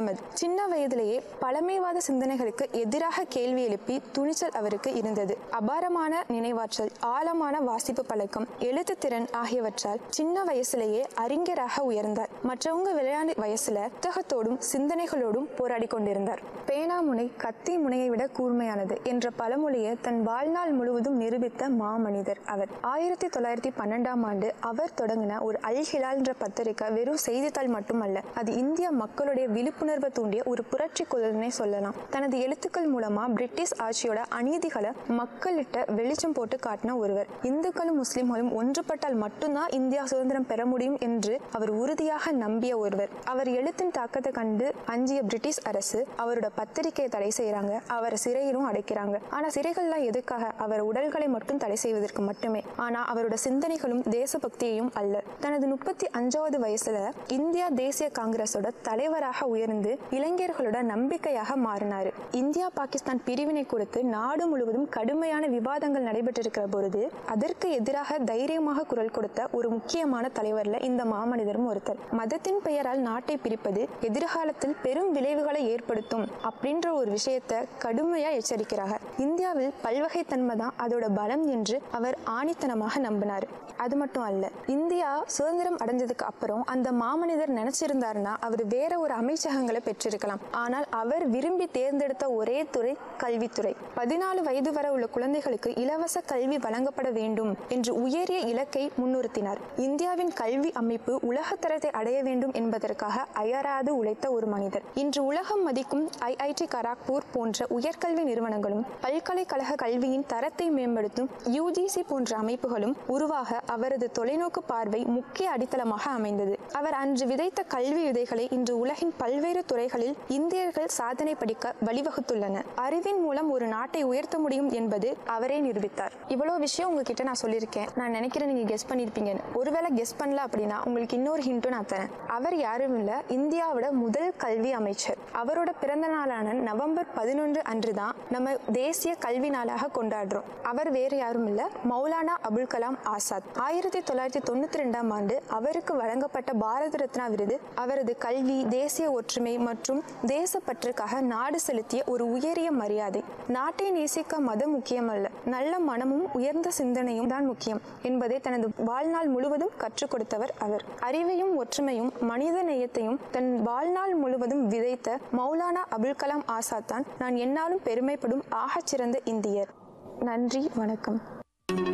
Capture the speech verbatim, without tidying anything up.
அகமது. சின்ன வயதிலேயே பழமைவாத சிந்தனைகளுக்கு எதிராக கேள்வி எழுப்பி துணிச்சல் அவருக்கு இருந்தது. அபாரமான நினைவாற்றல், ஆழமான வாசிப்பு பழக்கம், எழுத்து திறன் ஆகியவற்றால் சின்ன வயசுலேயே அறிஞராக உயர்ந்தார். மற்றவங்க விளையாண்டு வயசுல புத்தகத்தோடும் சிந்தனைகளோடும் போராடி கொண்டிருந்தார். பேனா முனை கத்தி முனையை விட கூர்மையானது என்ற பழமொழியை தன் வாழ்நாள் முழுவதும் நிரூபித்த மாமனிதர் அவர். ஆயிரத்தி தொள்ளாயிரத்தி பன்னெண்டாம் ஆண்டு அவர் தொடங்கின ஒரு அல் ஹிலால் என்ற பத்திரிகை வெறும் செய்தித்தாள் மட்டுமல்ல, அது இந்திய மக்களுடைய விழிப்புணர்வை தூண்டிய ஒரு புரட்சி குரல்னே சொல்லலாம். தனது எழுத்துக்கள் மூலமா பிரிட்டிஷ் ஆட்சியோட அநீதிகளை மக்களிட்ட வெளிச்சம் போட்டு காட்டின ஒருவர். இந்துக்களும் முஸ்லிம்களும் ஒன்றுபட்டால் மட்டும்தான் இந்தியா சுதந்திரம் பெற முடியும் என்று அவர் உறுதியாக நம்பிய ஒருவர். அவர் எழுத்தின் தாக்கத்தை கண்டு அஞ்சிய பிரிட்டிஷ் அரசு அவரோட பத்திரிகையை தடை செய்யறாங்க, அவரை சிறையிலும் அடைக்கிறாங்க. ஆனா சிறைகள்லாம் எதுக்காக? அவர் உடல்களை மட்டும் தடை செய்வதற்கு மட்டுமே. ஆனா அவரோட சிந்தனைகளும் தேசபக்தியையும் அல்ல. தனது முப்பத்தி அஞ்சாவது வயசுல இந்தியா தேசிய காங்கிரஸோட தலைவராக உயர்ந்து இளைஞர்களோட நம்பிக்கையாக மாறினார். இந்தியா பாகிஸ்தான் பிரிவினை கொடுத்து நாடு முழுவதும் கடுமையான விவாதங்கள் நடைபெற்றிருக்கிற பொழுது அதற்கு எதிராக தைரியமாக குரல் கொடுத்த ஒரு முக்கியமான தலைவர்ல இந்த மாமனிதரும் ஒருத்தர். மதத்தின் பெயரால் நாட்டை பிரிப்பது எதிர்காலத்தில் பெரும் விளைவுகளை ஏற்படுத்தும் அப்படின்ற ஒரு விஷயத்தை கடுமையா எச்சரிக்கிறார். இந்தியாவில் பல்வகைத்தன்மை தான் அதோட பலம் என்று அவர் ஆணித்தனமாக நம்பினார். அது மட்டும் அல்ல, இந்தியா சுதந்திரம் அடைஞ்சதுக்கு அப்புறம் அந்த மாமனிதர் நினைச்சிருந்தாருன்னா அவர் வேற ஒரு அமைச்சகங்களை பெற்றிருக்கலாம். ஆனால் அவர் விரும்பி தேர்ந்தெடுத்த ஒரே துறை கல்வித்துறை. பதினாலு வயது வரை உள்ள குழந்தைகளுக்கு இலவச கல்வி வழங்கப்பட வேண்டும் என்று உயரிய இலக்கை முன்னிறுத்தினார். இந்தியாவின் கல்வி அமைப்பு உலகத்தரத்தை அடைய வேண்டும் என்பதற்காக அயராது உழைத்த ஒரு மனிதர். இன்று உலகம் மதிக்கும் ஐ ஐ டி கராக்பூர் போன்ற உயர்கல்வி நிறுவனங்களும் பல்கலைக்கழக கல்வியின் தரத்தை மேம்படுத்தும் யூ ஜி சி போன்ற அமைப்புகளும் உருவாக அவரது தொலைநோக்கு பார்வை முக்கிய அடித்தளமாக அமைந்தது. அவர் அன்று விதைத்த கல்வி விதைகளை இன்று உலகின் பல்வேறு துறைகளில் இந்தியர்கள் சாதனை படிக்க வழிவகுத்துள்ளனர். அறிவின் மூலம் ஒரு நாட்டை உயர்த்த முடியும் என்பது அவரே நிரூபித்தார். இவ்வளவு விஷயம் உங்ககிட்ட நான் சொல்லியிருக்கேன். நான் நினைக்கிறேன் நீங்க கெஸ் பண்ணிருப்பீங்கன்னு. ஒருவேளை கெஸ் பண்ணல அப்படின்னா உங்களுக்கு இன்னொரு ஹிண்ட்டும் நான் தரேன். அவர் யாரும் இல்ல, இந்தியாவோட முதல் கல்வி அமைச்சர். அவரோட பிறந்த நாளான நவம்பர் பதினொன்று அன்றுதான் நம்ம தேசிய கல்வி நாளாக கொண்டாடுறோம். அவர் வேறு யாரும் இல்ல, மௌலானா அபுல் கலாம் ஆசாத். ஆயிரத்தி தொள்ளாயிரத்தி தொண்ணூத்தி ரெண்டாம் ஆண்டு அவருக்கு வழங்கப்பட்ட பாரத ரத்னா விருது அவரது கல்வி, தேசிய ஒற்றுமை மற்றும் தேசப்பற்றுக்காக நாடு செலுத்திய ஒரு உயரிய மரியாதை. நாட்டை நேசிக்க மதம் முக்கியமல்ல, நல்ல மனமும் உயர்ந்த சிந்தனையும் தான் முக்கியம் என்பதை தனது வாழ்நாள் முழுவதும் கற்றுக் கொடுத்தவர் அவர். அறிவையும் ஒற்றுமையும் மனித நேயத்தையும் தன் வாழ்நாள் முழுவதும் விதைத்த மௌலானா அபுல் கலாம் ஆசாத் தான் நான் என்னாலும் பெருமைப்படும் ஆகச்சிறந்த இந்தியர். நன்றி, வணக்கம்.